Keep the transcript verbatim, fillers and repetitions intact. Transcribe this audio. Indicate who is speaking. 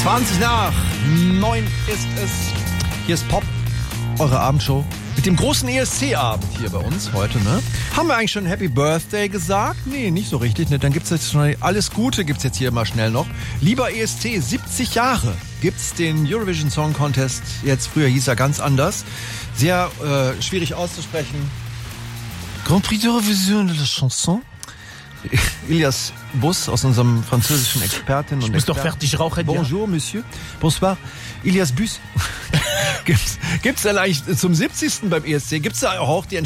Speaker 1: zwanzig nach neun ist es. Hier ist Pop, eure Abendshow. Mit dem großen E S C-Abend hier bei uns heute, ne? Haben wir eigentlich schon Happy Birthday gesagt? Nee, nicht so richtig, ne? Dann gibt's jetzt schon alles Gute, gibt's jetzt hier mal schnell noch. Lieber E S C, siebzig Jahre gibt's den Eurovision Song Contest. Jetzt, früher hieß er ganz anders. Sehr äh, schwierig auszusprechen. Grand Prix d'Eurovision de la Chanson. Ilias Bus aus unserem französischen Expertin und
Speaker 2: Ich muss
Speaker 1: Experten.
Speaker 2: doch fertig rauchen.
Speaker 1: Bonjour, Monsieur. Bonsoir. Ilias Bus. gibt's, gibt's denn eigentlich zum siebzigsten beim E S C? Gibt's da auch die